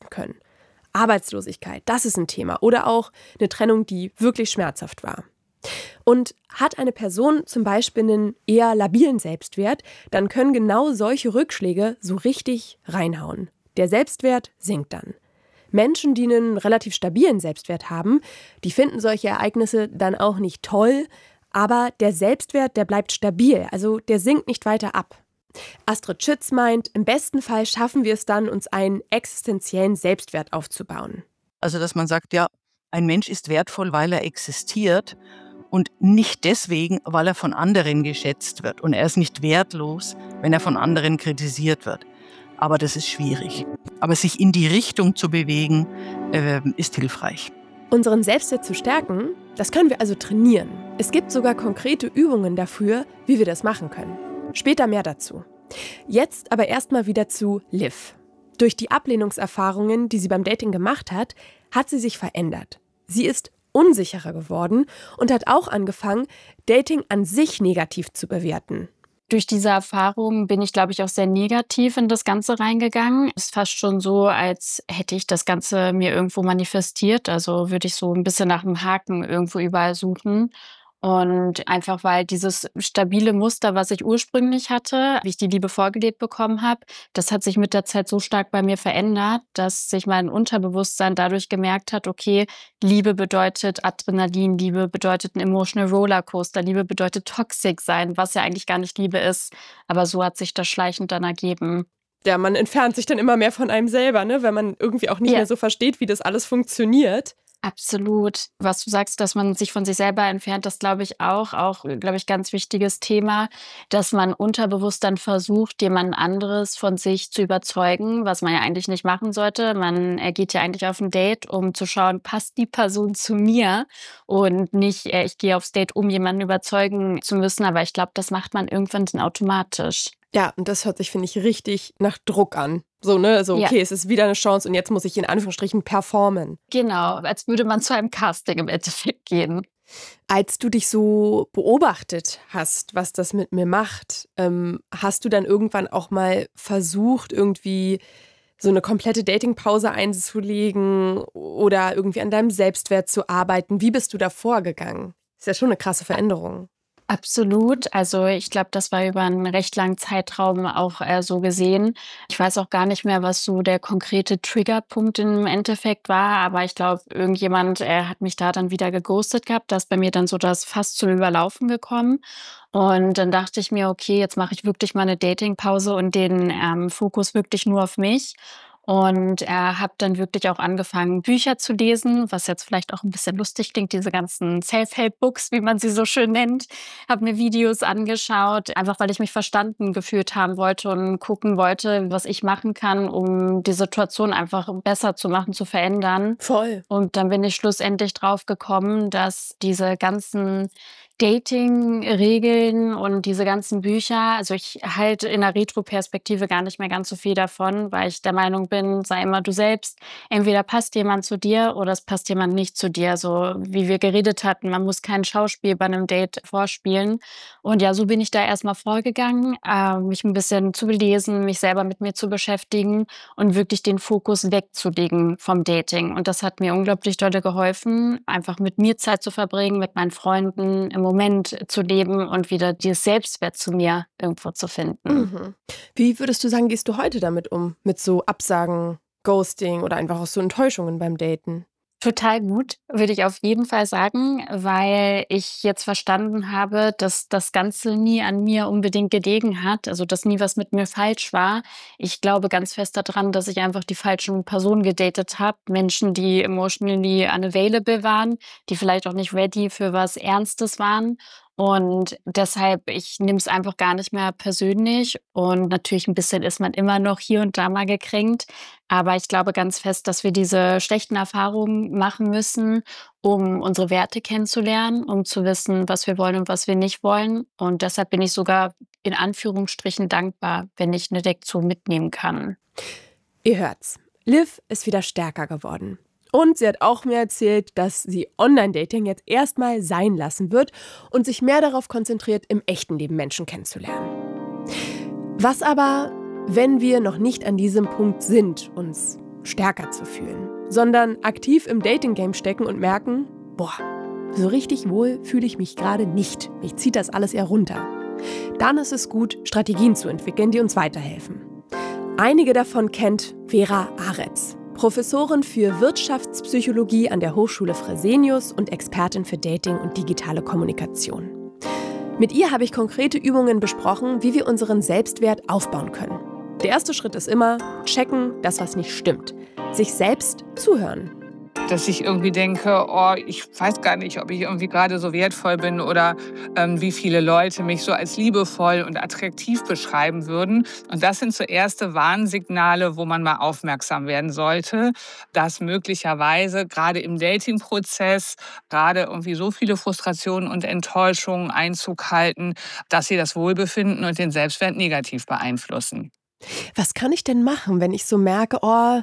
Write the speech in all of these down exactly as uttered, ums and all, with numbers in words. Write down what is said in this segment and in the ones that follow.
belasten können. Arbeitslosigkeit, das ist ein Thema. Oder auch eine Trennung, die wirklich schmerzhaft war. Und hat eine Person zum Beispiel einen eher labilen Selbstwert, dann können genau solche Rückschläge so richtig reinhauen. Der Selbstwert sinkt dann. Menschen, die einen relativ stabilen Selbstwert haben, die finden solche Ereignisse dann auch nicht toll, aber der Selbstwert, der bleibt stabil, also der sinkt nicht weiter ab. Astrid Schütz meint, im besten Fall schaffen wir es dann, uns einen existenziellen Selbstwert aufzubauen. Also dass man sagt, ja, ein Mensch ist wertvoll, weil er existiert und nicht deswegen, weil er von anderen geschätzt wird. Und er ist nicht wertlos, wenn er von anderen kritisiert wird. Aber das ist schwierig. Aber sich in die Richtung zu bewegen, äh, ist hilfreich. Unseren Selbstwert zu stärken, das können wir also trainieren. Es gibt sogar konkrete Übungen dafür, wie wir das machen können. Später mehr dazu. Jetzt aber erstmal wieder zu Liv. Durch die Ablehnungserfahrungen, die sie beim Dating gemacht hat, hat sie sich verändert. Sie ist unsicherer geworden und hat auch angefangen, Dating an sich negativ zu bewerten. Durch diese Erfahrung bin ich, glaube ich, auch sehr negativ in das Ganze reingegangen. Es ist fast schon so, als hätte ich das Ganze mir irgendwo manifestiert. Also würde ich so ein bisschen nach einem Haken irgendwo überall suchen. Und einfach, weil dieses stabile Muster, was ich ursprünglich hatte, wie ich die Liebe vorgelebt bekommen habe, das hat sich mit der Zeit so stark bei mir verändert, dass sich mein Unterbewusstsein dadurch gemerkt hat, okay, Liebe bedeutet Adrenalin, Liebe bedeutet ein emotional Rollercoaster, Liebe bedeutet toxic sein, was ja eigentlich gar nicht Liebe ist. Aber so hat sich das schleichend dann ergeben. Ja, man entfernt sich dann immer mehr von einem selber, ne? Wenn man irgendwie auch nicht Ja. mehr so versteht, wie das alles funktioniert. Absolut. Was du sagst, dass man sich von sich selber entfernt, das glaube ich auch. Auch, glaube ich, ganz wichtiges Thema, dass man unterbewusst dann versucht, jemand anderes von sich zu überzeugen, was man ja eigentlich nicht machen sollte. Man äh, geht ja eigentlich auf ein Date, um zu schauen, passt die Person zu mir und nicht, äh, ich gehe aufs Date, um jemanden überzeugen zu müssen. Aber ich glaube, das macht man irgendwann dann automatisch. Ja, und das hört sich, finde ich, richtig nach Druck an. So, ne, so, Ja. okay, es ist wieder eine Chance und jetzt muss ich in Anführungsstrichen performen. Genau, als würde man zu einem Casting im Endeffekt gehen. Als du dich so beobachtet hast, was das mit mir macht, ähm, hast du dann irgendwann auch mal versucht, irgendwie so eine komplette Datingpause einzulegen oder irgendwie an deinem Selbstwert zu arbeiten? Wie bist du da vorgegangen? Ist ja schon eine krasse Veränderung. Absolut. Also ich glaube, das war über einen recht langen Zeitraum auch äh, so gesehen. Ich weiß auch gar nicht mehr, was so der konkrete Triggerpunkt im Endeffekt war, aber ich glaube, irgendjemand äh, hat mich da dann wieder geghostet gehabt. Da ist bei mir dann so das fast zum Überlaufen gekommen. Und dann dachte ich mir, okay, jetzt mache ich wirklich mal eine Datingpause und den ähm, Fokus wirklich nur auf mich. Und äh, habe dann wirklich auch angefangen, Bücher zu lesen, was jetzt vielleicht auch ein bisschen lustig klingt, diese ganzen Self-Help-Books, wie man sie so schön nennt. Habe mir Videos angeschaut, einfach weil ich mich verstanden gefühlt haben wollte und gucken wollte, was ich machen kann, um die Situation einfach besser zu machen, zu verändern. Voll. Und dann bin ich schlussendlich drauf gekommen, dass diese ganzen Dating-Regeln und diese ganzen Bücher, also ich halte in der Retro-Perspektive gar nicht mehr ganz so viel davon, weil ich der Meinung bin, sei immer du selbst. Entweder passt jemand zu dir oder es passt jemand nicht zu dir. So wie wir geredet hatten, man muss kein Schauspiel bei einem Date vorspielen. Und ja, so bin ich da erstmal vorgegangen, äh, mich ein bisschen zu belesen, mich selber mit mir zu beschäftigen und wirklich den Fokus wegzulegen vom Dating. Und das hat mir unglaublich doll geholfen, einfach mit mir Zeit zu verbringen, mit meinen Freunden, im Moment zu leben und wieder dieses Selbstwert zu mir irgendwo zu finden. Mhm. Wie würdest du sagen, gehst du heute damit um? Mit so Absagen, Ghosting oder einfach auch so Enttäuschungen beim Daten? Total gut, würde ich auf jeden Fall sagen, weil ich jetzt verstanden habe, dass das Ganze nie an mir unbedingt gelegen hat, also dass nie was mit mir falsch war. Ich glaube ganz fest daran, dass ich einfach die falschen Personen gedatet habe, Menschen, die emotionally unavailable waren, die vielleicht auch nicht ready für was Ernstes waren. Und deshalb, ich nehme es einfach gar nicht mehr persönlich. Und natürlich ein bisschen ist man immer noch hier und da mal gekränkt. Aber ich glaube ganz fest, dass wir diese schlechten Erfahrungen machen müssen, um unsere Werte kennenzulernen, um zu wissen, was wir wollen und was wir nicht wollen. Und deshalb bin ich sogar in Anführungsstrichen dankbar, wenn ich eine Lektion mitnehmen kann. Ihr hört's. Liv ist wieder stärker geworden. Und sie hat auch mir erzählt, dass sie Online-Dating jetzt erstmal sein lassen wird und sich mehr darauf konzentriert, im echten Leben Menschen kennenzulernen. Was aber, wenn wir noch nicht an diesem Punkt sind, uns stärker zu fühlen, sondern aktiv im Dating-Game stecken und merken, boah, so richtig wohl fühle ich mich gerade nicht. Mich zieht das alles eher runter. Dann ist es gut, Strategien zu entwickeln, die uns weiterhelfen. Einige davon kennt Vera Aretz, Professorin für Wirtschaftspsychologie an der Hochschule Fresenius und Expertin für Dating und digitale Kommunikation. Mit ihr habe ich konkrete Übungen besprochen, wie wir unseren Selbstwert aufbauen können. Der erste Schritt ist immer, checken, dass was nicht stimmt. Sich selbst zuhören. Dass ich irgendwie denke, oh, ich weiß gar nicht, ob ich irgendwie gerade so wertvoll bin oder ähm, wie viele Leute mich so als liebevoll und attraktiv beschreiben würden. Und das sind so erste Warnsignale, wo man mal aufmerksam werden sollte, dass möglicherweise gerade im Dating-Prozess gerade irgendwie so viele Frustrationen und Enttäuschungen Einzug halten, dass sie das Wohlbefinden und den Selbstwert negativ beeinflussen. Was kann ich denn machen, wenn ich so merke, oh,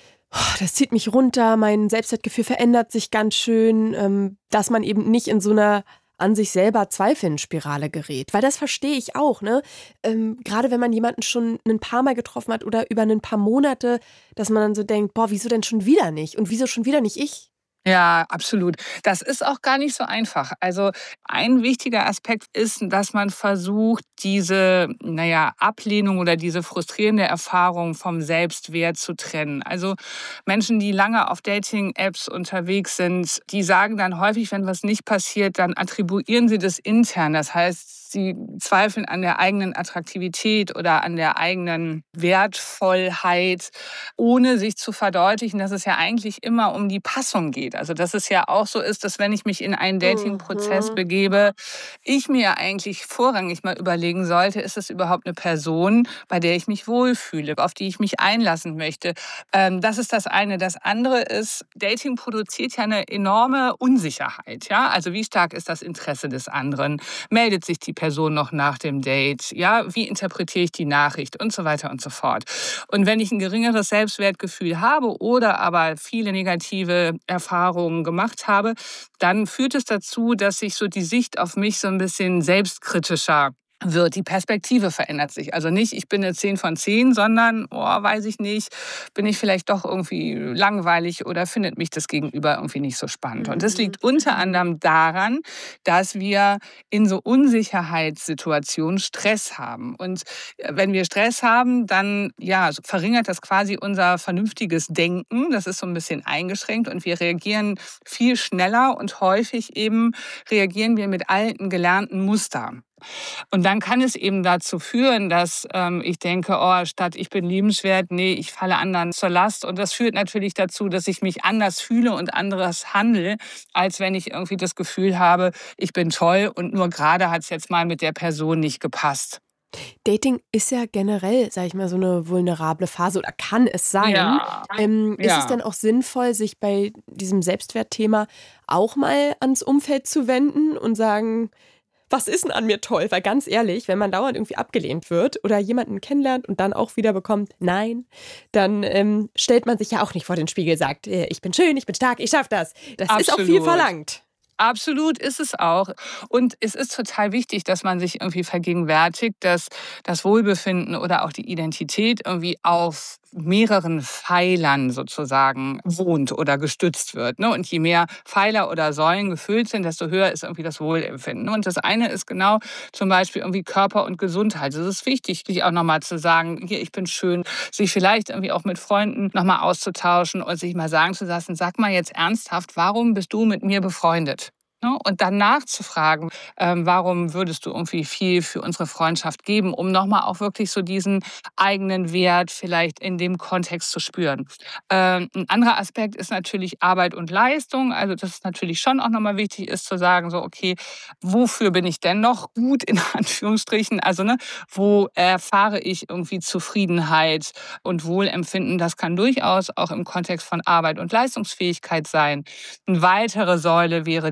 das zieht mich runter, mein Selbstwertgefühl verändert sich ganz schön, ähm, dass man eben nicht in so einer an sich selber Zweifeln-Spirale gerät. Weil das verstehe ich auch, ne? Ähm, gerade wenn man jemanden schon ein paar Mal getroffen hat oder über ein paar Monate, dass man dann so denkt, boah, wieso denn schon wieder nicht? Und wieso schon wieder nicht ich? Ja, absolut. Das ist auch gar nicht so einfach. Also ein wichtiger Aspekt ist, dass man versucht, diese, naja, Ablehnung oder diese frustrierende Erfahrung vom Selbstwert zu trennen. Also Menschen, die lange auf Dating-Apps unterwegs sind, die sagen dann häufig, wenn was nicht passiert, dann attribuieren sie das intern. Das heißt, sie zweifeln an der eigenen Attraktivität oder an der eigenen Wertvollheit, ohne sich zu verdeutlichen, dass es ja eigentlich immer um die Passung geht. Also dass es ja auch so ist, dass wenn ich mich in einen Dating-Prozess Mhm. begebe, ich mir eigentlich vorrangig mal überlegen sollte, ist es überhaupt eine Person, bei der ich mich wohlfühle, auf die ich mich einlassen möchte. Ähm, das ist das eine. Das andere ist, Dating produziert ja eine enorme Unsicherheit. Ja? Also wie stark ist das Interesse des anderen? Meldet sich die Person noch nach dem Date? Ja, wie interpretiere ich die Nachricht und so weiter und so fort. Und wenn ich ein geringeres Selbstwertgefühl habe oder aber viele negative Erfahrungen gemacht habe, dann führt es dazu, dass sich so die Sicht auf mich so ein bisschen selbstkritischer wird. Die Perspektive verändert sich. Also nicht, ich bin eine zehn von zehn, sondern, oh, weiß ich nicht, bin ich vielleicht doch irgendwie langweilig oder findet mich das Gegenüber irgendwie nicht so spannend. Und das liegt unter anderem daran, dass wir in so Unsicherheitssituationen Stress haben. Und wenn wir Stress haben, dann ja, verringert das quasi unser vernünftiges Denken. Das ist so ein bisschen eingeschränkt und wir reagieren viel schneller und häufig eben reagieren wir mit alten gelernten Mustern. Und dann kann es eben dazu führen, dass ähm, ich denke, oh, statt ich bin liebenswert, nee, ich falle anderen zur Last. Und das führt natürlich dazu, dass ich mich anders fühle und anders handle, als wenn ich irgendwie das Gefühl habe, ich bin toll und nur gerade hat es jetzt mal mit der Person nicht gepasst. Dating ist ja generell, sage ich mal, so eine vulnerable Phase oder kann es sein. Ja, Ähm, ist es ja. denn auch sinnvoll, sich bei diesem Selbstwertthema auch mal ans Umfeld zu wenden und sagen, was ist denn an mir toll? Weil ganz ehrlich, wenn man dauernd irgendwie abgelehnt wird oder jemanden kennenlernt und dann auch wieder bekommt, nein, dann ähm, stellt man sich ja auch nicht vor den Spiegel, sagt, äh, ich bin schön, ich bin stark, ich schaff das. Das ist auch viel Absolut. verlangt. Absolut ist es auch. Und es ist total wichtig, dass man sich irgendwie vergegenwärtigt, dass das Wohlbefinden oder auch die Identität irgendwie auf mehreren Pfeilern sozusagen wohnt oder gestützt wird. Ne? Und je mehr Pfeiler oder Säulen gefüllt sind, desto höher ist irgendwie das Wohlempfinden. Und das eine ist genau zum Beispiel irgendwie Körper und Gesundheit. Es ist wichtig, sich auch nochmal zu sagen, hier, ich bin schön, sich vielleicht irgendwie auch mit Freunden nochmal auszutauschen und sich mal sagen zu lassen, sag mal jetzt ernsthaft, warum bist du mit mir befreundet? Ne? Und dann nachzufragen, ähm, warum würdest du irgendwie viel für unsere Freundschaft geben, um nochmal auch wirklich so diesen eigenen Wert vielleicht in dem Kontext zu spüren. Ähm, ein anderer Aspekt ist natürlich Arbeit und Leistung. Also das ist natürlich schon auch nochmal wichtig ist zu sagen, so okay, wofür bin ich denn noch gut in Anführungsstrichen? Also ne, wo erfahre ich irgendwie Zufriedenheit und Wohlempfinden? Das kann durchaus auch im Kontext von Arbeit und Leistungsfähigkeit sein. Eine weitere Säule wäre die finanzielle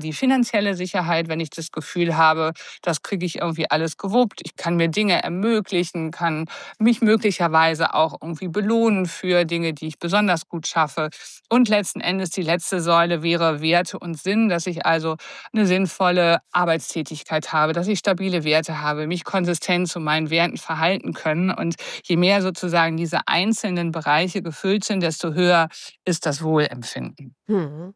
finanzielle Sicherheit, wenn ich das Gefühl habe, das kriege ich irgendwie alles gewuppt. Ich kann mir Dinge ermöglichen, kann mich möglicherweise auch irgendwie belohnen für Dinge, die ich besonders gut schaffe. Und letzten Endes die letzte Säule wäre Werte und Sinn, dass ich also eine sinnvolle Arbeitstätigkeit habe, dass ich stabile Werte habe, mich konsistent zu meinen Werten verhalten können. Und je mehr sozusagen diese einzelnen Bereiche gefüllt sind, desto höher ist das Wohlempfinden. Hm.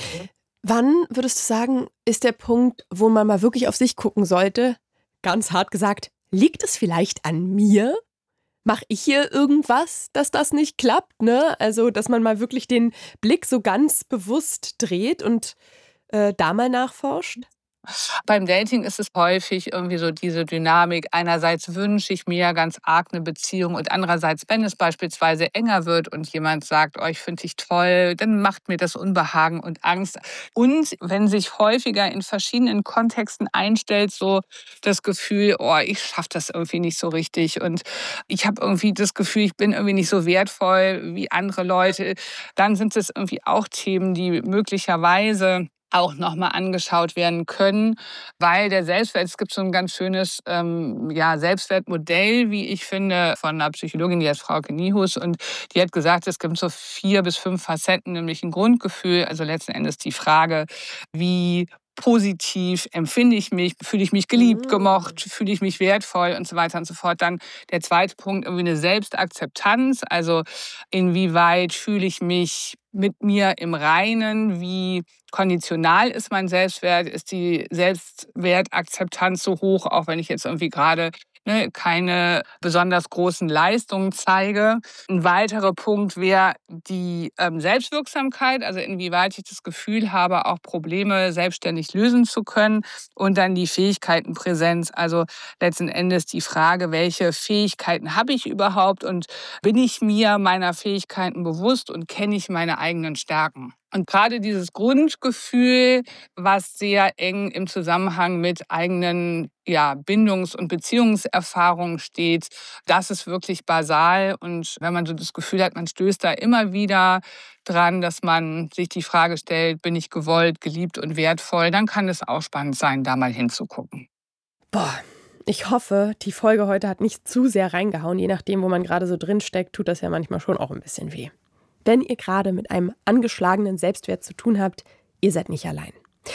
Wann würdest du sagen, ist der Punkt, wo man mal wirklich auf sich gucken sollte? Ganz hart gesagt, liegt es vielleicht an mir? Mache ich hier irgendwas, dass das nicht klappt? Ne? Also, dass man mal wirklich den Blick so ganz bewusst dreht und äh, da mal nachforscht? Beim Dating ist es häufig irgendwie so diese Dynamik. Einerseits wünsche ich mir ganz arg eine Beziehung und andererseits, wenn es beispielsweise enger wird und jemand sagt, oh, ich finde dich toll, dann macht mir das Unbehagen und Angst. Und wenn sich häufiger in verschiedenen Kontexten einstellt, so das Gefühl, oh, ich schaffe das irgendwie nicht so richtig und ich habe irgendwie das Gefühl, ich bin irgendwie nicht so wertvoll wie andere Leute, dann sind es irgendwie auch Themen, die möglicherweise auch nochmal angeschaut werden können, weil der Selbstwert, es gibt so ein ganz schönes ähm, ja, Selbstwertmodell, wie ich finde, von einer Psychologin, die heißt Frauke Niehus, und die hat gesagt, es gibt so vier bis fünf Facetten, nämlich ein Grundgefühl, also letzten Endes die Frage, wie positiv empfinde ich mich, fühle ich mich geliebt, gemocht, fühle ich mich wertvoll und so weiter und so fort. Dann der zweite Punkt, irgendwie eine Selbstakzeptanz, also inwieweit fühle ich mich mit mir im Reinen, wie konditional ist mein Selbstwert, ist die Selbstwertakzeptanz so hoch, auch wenn ich jetzt irgendwie gerade ne, keine besonders großen Leistungen zeige. Ein weiterer Punkt wäre die ähm, Selbstwirksamkeit, also inwieweit ich das Gefühl habe, auch Probleme selbstständig lösen zu können. Und dann die Fähigkeitenpräsenz, also letzten Endes die Frage, welche Fähigkeiten habe ich überhaupt und bin ich mir meiner Fähigkeiten bewusst und kenne ich meine eigenen Stärken. Und gerade dieses Grundgefühl, was sehr eng im Zusammenhang mit eigenen ja, Bindungs- und Beziehungserfahrungen steht, das ist wirklich basal. Und wenn man so das Gefühl hat, man stößt da immer wieder dran, dass man sich die Frage stellt, bin ich gewollt, geliebt und wertvoll, dann kann es auch spannend sein, da mal hinzugucken. Boah, ich hoffe, die Folge heute hat nicht zu sehr reingehauen. Je nachdem, wo man gerade so drin steckt, tut das ja manchmal schon auch ein bisschen weh. Wenn ihr gerade mit einem angeschlagenen Selbstwert zu tun habt, ihr seid nicht allein.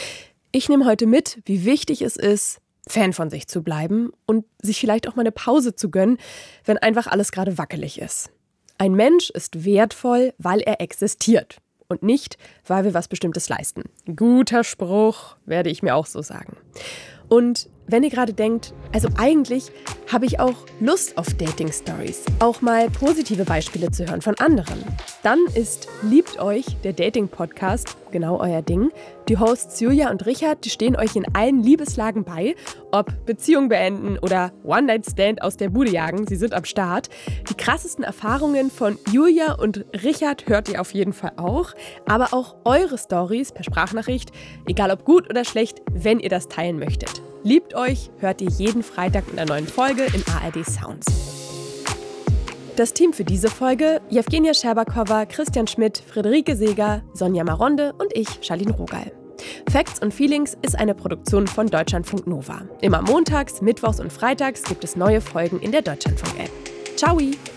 Ich nehme heute mit, wie wichtig es ist, Fan von sich zu bleiben und sich vielleicht auch mal eine Pause zu gönnen, wenn einfach alles gerade wackelig ist. Ein Mensch ist wertvoll, weil er existiert und nicht, weil wir was Bestimmtes leisten. Guter Spruch, werde ich mir auch so sagen. Und wenn ihr gerade denkt, also eigentlich habe ich auch Lust auf Dating-Stories, auch mal positive Beispiele zu hören von anderen, dann ist Liebt euch, der Dating-Podcast, genau euer Ding. Die Hosts Julia und Richard, die stehen euch in allen Liebeslagen bei, ob Beziehung beenden oder One-Night-Stand aus der Bude jagen, sie sind am Start. Die krassesten Erfahrungen von Julia und Richard hört ihr auf jeden Fall auch, aber auch eure Stories per Sprachnachricht, egal ob gut oder schlecht, wenn ihr das teilen möchtet. Liebt euch, hört ihr jeden Freitag mit einer neuen Folge in A R D Sounds. Das Team für diese Folge: Jewgenia Scherbakowa, Christian Schmidt, Friederike Seeger, Sonja Maronde und ich, Charlene Rogal. Facts und Feelings ist eine Produktion von Deutschlandfunk Nova. Immer montags, mittwochs und freitags gibt es neue Folgen in der Deutschlandfunk-App. Ciao!